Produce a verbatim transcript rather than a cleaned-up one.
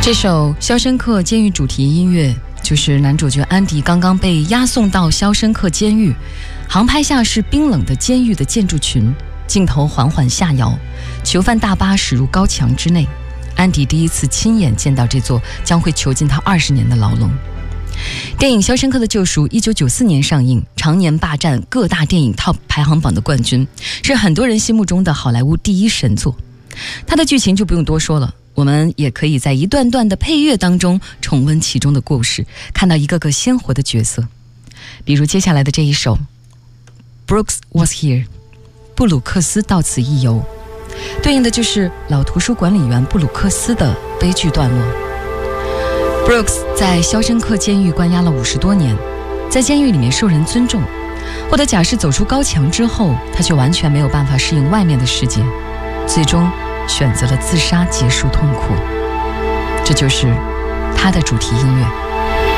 这首《肖申克监狱》主题音乐就是男主角安迪刚刚被押送到肖申克监狱，航拍下是冰冷的监狱的建筑群，镜头缓缓下摇，囚犯大巴驶入高墙之内，安迪第一次亲眼见到这座将会囚禁他二十年的牢笼。电影《肖申克的救赎》一九九四年上映，常年霸占各大电影 Top 排行榜的冠军，是很多人心目中的好莱坞第一神作。它的剧情就不用多说了，我们也可以在一段段的配乐当中重温其中的故事，看到一个个鲜活的角色。比如接下来的这一首 Brooks was here， 布鲁克斯到此一游，对应的就是老图书管理员布鲁克斯的悲剧段落。Brooks 在肖申克监狱关押了五十多年，在监狱里面受人尊重，获得假释走出高墙之后，他却完全没有办法适应外面的世界，最终选择了自杀结束痛苦。这就是他的主题音乐。